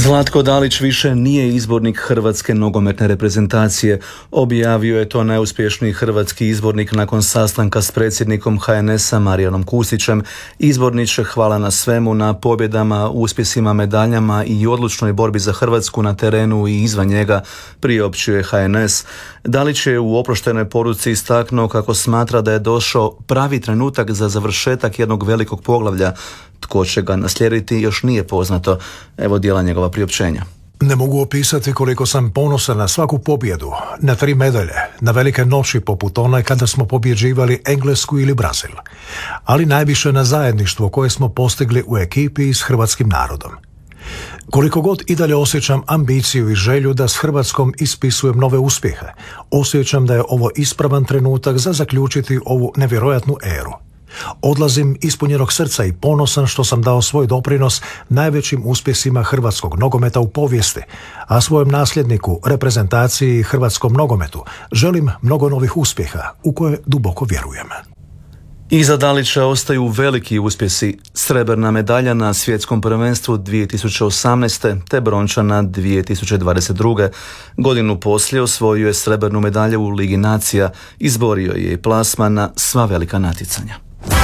Zlatko Dalić više nije izbornik hrvatske nogometne reprezentacije. Objavio je to najuspješniji hrvatski izbornik nakon sastanka s predsjednikom HNS-a Marijanom Kustićem. Izborniče, hvala na svemu, na pobjedama, uspjesima, medaljama i odlučnoj borbi za Hrvatsku na terenu i izvan njega, priopćio je HNS. Dalić je u oproštenoj poruci istaknuo kako smatra da je došao pravi trenutak za završetak jednog velikog poglavlja. Tko će ga naslijediti još nije poznato. Evo dijela njegova priopćenja. Ne mogu opisati koliko sam ponosan na svaku pobjedu, na 3 medalje, na velike noći poput one kada smo pobjeđivali Englesku ili Brazil, ali najviše na zajedništvo koje smo postigli u ekipi i s hrvatskim narodom. Koliko god i dalje osjećam ambiciju i želju da s Hrvatskom ispisujem nove uspjehe, osjećam da je ovo ispravan trenutak za zaključiti ovu nevjerojatnu eru. Odlazim ispunjenog srca i ponosan što sam dao svoj doprinos najvećim uspjesima hrvatskog nogometa u povijesti, a svojem nasljedniku, reprezentaciji i hrvatskom nogometu želim mnogo novih uspjeha u koje duboko vjerujem. Iza Dalića ostaju veliki uspjesi: srebrna medalja na svjetskom prvenstvu 2018. te brončana 2022. Godinu poslije osvojio je srebrnu medalju u Ligi nacija, izborio je i plasman na sva velika natjecanja.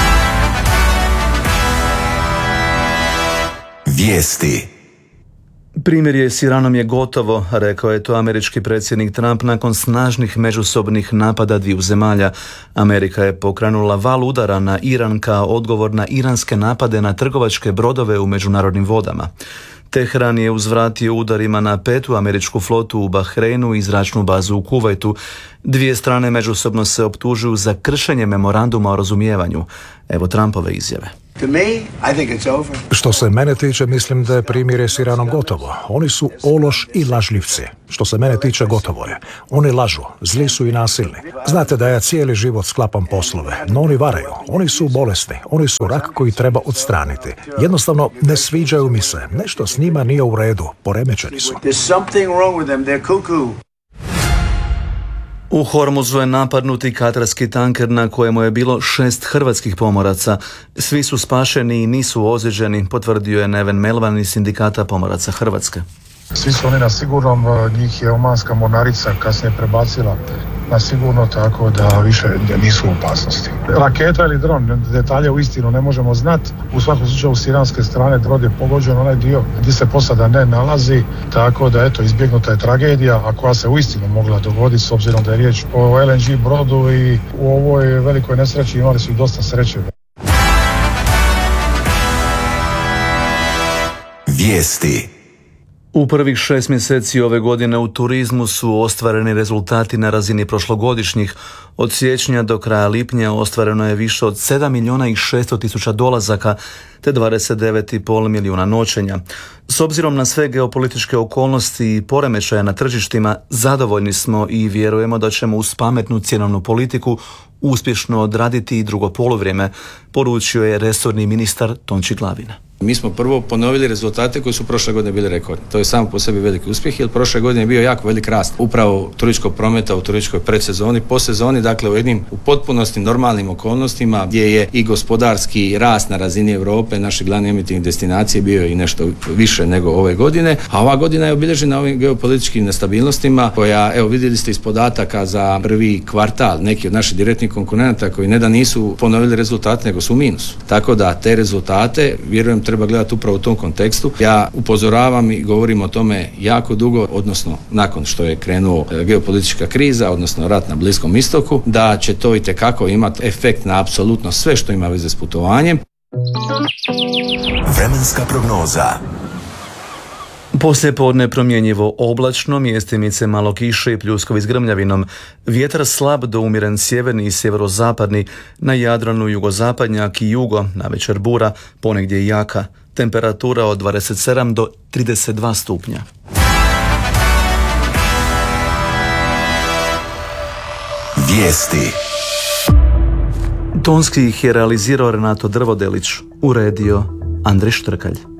Vijesti. Primirje s Iranom je gotovo, rekao je to američki predsjednik Trump nakon snažnih međusobnih napada dviju zemalja. Amerika je pokrenula val udara na Iran kao odgovor na iranske napade na trgovačke brodove u međunarodnim vodama. Teheran je uzvratio udarima na 5. američku flotu u Bahreinu i zračnu bazu u Kuvajtu. Dvije strane međusobno se optužuju za kršenje memoranduma o razumijevanju. Evo Trumpove izjave. Što se mene tiče, mislim da je primirje s Iranom gotovo. Oni su ološ i lažljivci. Što se mene tiče, gotovo je. Oni lažu, zli su i nasilni. Znate da ja cijeli život sklapam poslove, no oni varaju. Oni su bolesni, oni su rak koji treba odstraniti. Jednostavno ne sviđaju mi se. Nešto s njima nije u redu, poremećeni su. U Hormuzu je napadnuti katarski tanker na kojemu je bilo 6 hrvatskih pomoraca. Svi su spašeni i nisu ozlijeđeni, potvrdio je Neven Melvan iz Sindikata pomoraca Hrvatske. Svi su oni na sigurnom, njih je omanska mornarica kasnije prebacila na sigurno, tako da više nisu u opasnosti. Raketa ili dron, detalje u istinu ne možemo znati. U svakom slučaju s iranske strane brod je pogođen onaj dio gdje se posada ne nalazi, tako da eto, izbjegnuta je tragedija, a koja se uistinu mogla dogoditi s obzirom da je riječ o LNG brodu i u ovoj velikoj nesreći imali su dosta sreće. Vijesti. U prvih 6 mjeseci ove godine u turizmu su ostvareni rezultati na razini prošlogodišnjih. Od siječnja do kraja lipnja ostvareno je više od 7.600.000 dolazaka te 29,5 milijuna noćenja. S obzirom na sve geopolitičke okolnosti i poremećaja na tržištima, zadovoljni smo i vjerujemo da ćemo uz pametnu cjenovnu politiku uspješno odraditi i drugo poluvrijeme, poručio je resorni ministar Tonči Glavina. Mi smo prvo ponovili rezultate koji su prošle godine bili rekordni. To je samo po sebi veliki uspjeh, jer prošle godine je bio jako velik rast upravo turističkog prometa u turističkoj predsezoni, posezoni, dakle u potpunosti normalnim okolnostima gdje je i gospodarski rast na razini Europe, naše glavne emitivne destinacije bio i nešto više nego ove godine, a ova godina je obilježena ovim geopolitičkim nestabilnostima koja, evo vidjeli ste iz podataka za prvi kvartal, neki od naših direktnih konkurenata koji ne da nisu ponovili rezultate, nego su u minusu. Tako da te rezultate, vjerujem, treba gledati upravo u tom kontekstu. Ja upozoravam i govorim o tome jako dugo, odnosno nakon što je krenuo geopolitička kriza, odnosno rat na Bliskom istoku, da će to itekako imati efekt na apsolutno sve što ima veze s putovanjem. Vremenska prognoza. Poslijepodne promjenjivo oblačno, mjestimice malo kiše i pljuskovi s grmljavinom. Vjetar slab do umjeren sjeverni i sjeverozapadni, na Jadranu jugozapadnjak i jugo, navečer bura, ponegdje jaka. Temperatura od 27 do 32 stupnja. Vijesti. Tonski ih je realizirao Renato Drvodelić, uredio Andrej Štrkalj.